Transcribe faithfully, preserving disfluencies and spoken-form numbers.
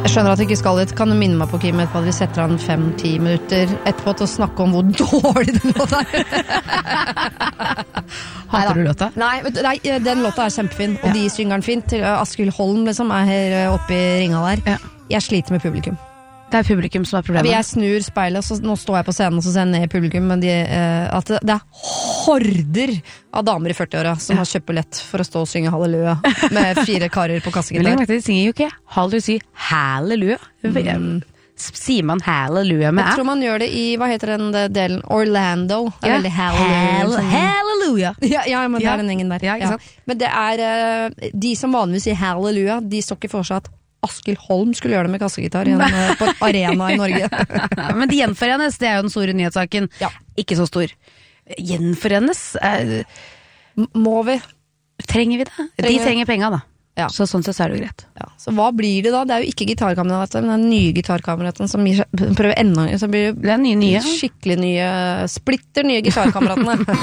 Jeg skjønner at jeg ikke skal dit. Kan du minne meg på, Kim, etterpå at vi setter an fem-ti minutter etterpå til å snakke om hvor dårlig den låta er? Hater du låta? Nei, nei, den låta er kjempefin, og ja. De synger den fint. Askild Holm liksom er her oppe i ringa der. Ja. Jeg sliter med publikum. Det er publikum som er problemet. Jeg snur speilet, så nå står jeg på scenen og så ser jeg ned i publikum, men de, uh, at det, det er horder av damer i førti-åra som ja. Har kjøpt billett for å stå og synge halleluja med fire karer på kassegitar. Men de synger jo ikke halleluja, sier halleluja. Mm. Sier man halleluja med Jeg tror man gjør det i, hva heter den delen? Orlando. Det er ja. veldig halleluja. Halleluja. Ja, ja, men det ja. Er den gjengen der. Ja, ja. Men det er, uh, de som vanligvis sier halleluja, de står ikke for seg at Askild Holm skulle gjøre det med kassegitar igjen på en arena i Norge. Men de gjenforenes, det er jo den store nyhetssaken. Ja. Ikke så stor. Gjenforenes? Eh, Må vi? Trenger vi det? Trenger. De trenger penger da. Ja. Så sånn sett så er det jo greit. Ja. Så hva blir det da? Det er jo ikke gitarkameraten, men den nye gitarkameraten som prøver enda, så blir det, det er nye nye. Skikkelig nye, splitter nye gitarkameratene.